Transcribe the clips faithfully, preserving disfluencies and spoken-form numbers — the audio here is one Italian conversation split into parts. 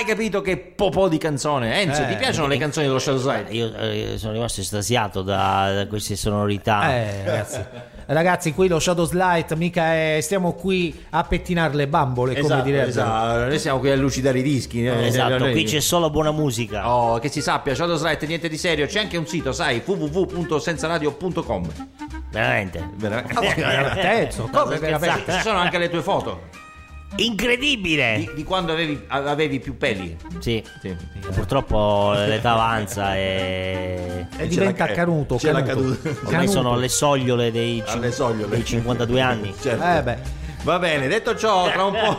hai capito che popò di canzone? Enzo, Eh, ti piacciono le canzoni dello Shadow Slide? Io eh, sono rimasto estasiato da, da queste sonorità. Eh, ragazzi. Ragazzi, qui lo Shadow Slide mica è, stiamo qui a pettinare le bambole, come Esatto, direbbe. esatto. Noi siamo qui a lucidare i dischi. eh. Esatto, Noi- qui c'è solo buona musica. Oh, che si sappia, Shadow Slide niente di serio. C'è anche un sito, sai, w w w punto senza radio punto com. Veramente. Terzo, come veramente? Ci sono anche le tue foto Incredibile. di, di quando avevi, avevi più peli. Sì. Sì. Purtroppo l'età avanza e E diventa la- canuto, c'è la canuto. caduta. ormai Canuto. sono alle sogliole dei, cin- Alle sogliole. dei cinquantadue anni. Certo. Eh beh. Va bene, detto ciò, tra un po'.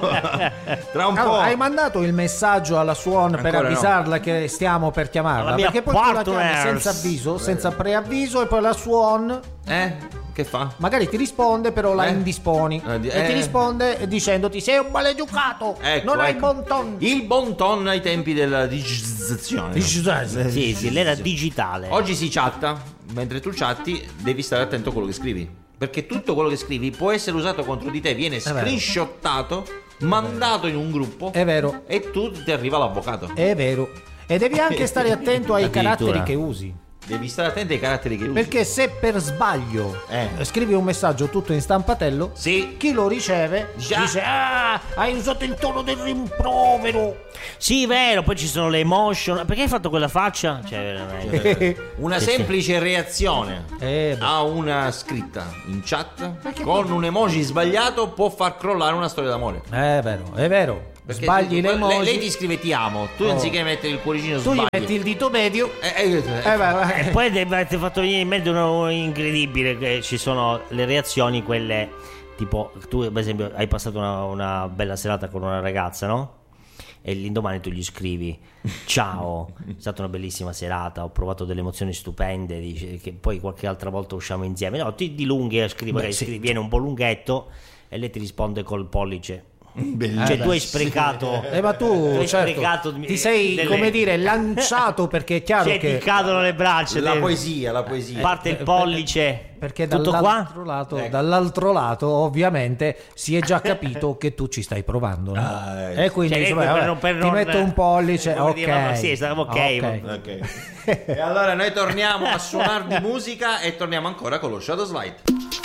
Tra un po'. Allora, hai mandato il messaggio alla Suon per Ancora no. avvisarla che stiamo per chiamarla? Alla mia Perché poi tu la chiami partners. senza avviso, senza preavviso, e poi la Suon Eh? Che fa? magari ti risponde, però la Eh? indisponi. Eh, di- E ti eh. risponde dicendoti: sei un maleducato, Ecco, non hai ecco. bon ton. Il bon ton ai tempi della digitalizzazione. Sì, sì, l'era digitale. Oggi si chatta, mentre tu chatti devi stare attento a quello che scrivi. Perché tutto quello che scrivi può essere usato contro di te, viene vero. screenshottato, mandato in un gruppo. È vero, E tu ti arriva l'avvocato. è vero. E devi anche stare attento ai Addirittura. caratteri che usi. Devi stare attento ai caratteri che usi. Perché se per sbaglio Eh. scrivi un messaggio tutto in stampatello, Sì. chi lo riceve Già. dice: ah, hai usato il tono del rimprovero. Sì, vero, poi ci sono le emotion. Perché hai fatto quella faccia? Cioè, veramente. Una Sì, sì. semplice reazione Eh, beh. a una scritta in chat con un emoji sbagliato può far crollare una storia d'amore. È vero, è vero. Perché Sbagli tu- le emoji, lei, lei ti scrive ti amo, tu Oh. anziché mettere il cuoricino tu gli sbagli. metti il dito medio. Eh, eh, eh, Eh, vai, vai. E poi ti è fatto venire in mente uno incredibile, che ci sono le reazioni, quelle tipo tu per esempio hai passato una, una bella serata con una ragazza, no? E l'indomani tu gli scrivi: ciao, è stata una bellissima serata, ho provato delle emozioni stupende, dice che poi qualche altra volta usciamo insieme. No, ti dilunghi e scrivi, magari sì. scrivi, viene un po' lunghetto e lei ti risponde col pollice. bellissimo. Cioè tu hai sprecato Eh, ma tu, tu hai certo, sprecato ti sei, delle- come dire, lanciato, perché è chiaro cioè, che ti cadono le braccia, La te- poesia, la poesia. parte il pollice, perché tutto qua. dall'altro lato, Ecco. dall'altro lato ovviamente si è già capito che tu ci stai provando, no? Ah, eh. E quindi Cioè, dici, per vabbè, non- per ti non- metto un pollice, come ok. dire, ma sì, stavo ok. Ok. E allora noi torniamo a suonare di musica e torniamo ancora con lo Shadow Slide.